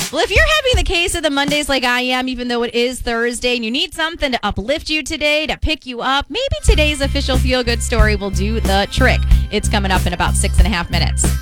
Well, if you're having the case of the Mondays like I am, even though it is Thursday, and you need something to uplift you today, to pick you up, maybe today's official feel-good story will do the trick. It's coming up in about 6.5 minutes.